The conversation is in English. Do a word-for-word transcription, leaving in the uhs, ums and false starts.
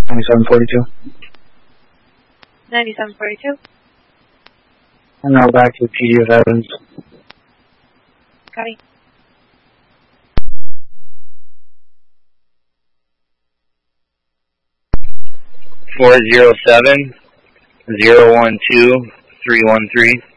ninety-seven forty-two. ninety-seven forty-two. And now back to P D of Evans. Copy. four zero seven, zero one two, three one three.